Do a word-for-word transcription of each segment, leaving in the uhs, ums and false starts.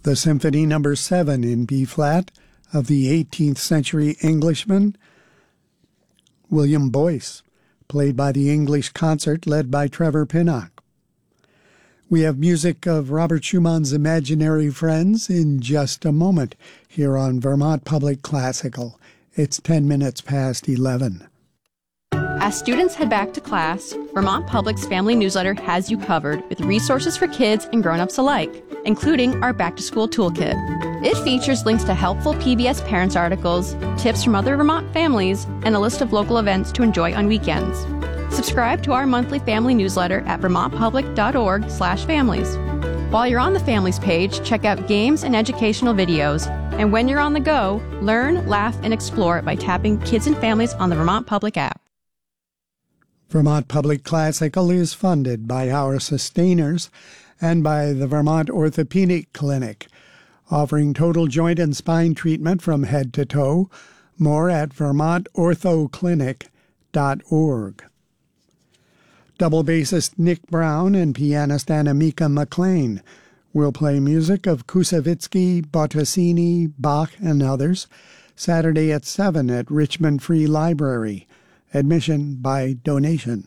the Symphony Number seven in B-flat of the eighteenth century Englishman William Boyce, played by the English Concert led by Trevor Pinnock. We have music of Robert Schumann's Imaginary Friends in just a moment here on Vermont Public Classical. It's ten minutes past eleven. As students head back to class, Vermont Public's family newsletter has you covered with resources for kids and grown-ups alike, including our back-to-school toolkit. It features links to helpful P B S Parents articles, tips from other Vermont families, and a list of local events to enjoy on weekends. Subscribe to our monthly family newsletter at vermontpublic.org slash families. While you're on the Families page, check out games and educational videos. And when you're on the go, learn, laugh, and explore by tapping Kids and Families on the Vermont Public app. Vermont Public Classical is funded by our sustainers and by the Vermont Orthopedic Clinic, offering total joint and spine treatment from head to toe. More at vermont ortho clinic dot org. Double bassist Nick Brown and pianist Annemieka McLean will play music of Kusevitsky, Bottesini, Bach, and others Saturday at seven at Richmond Free Library. Admission by donation.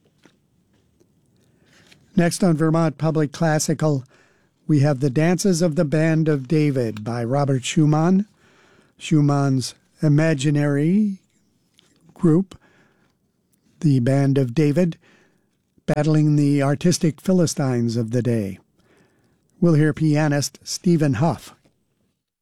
Next on Vermont Public Classical, we have The Dances of the Band of David by Robert Schumann, Schumann's imaginary group, the Band of David, battling the artistic Philistines of the day. We'll hear pianist Stephen Huff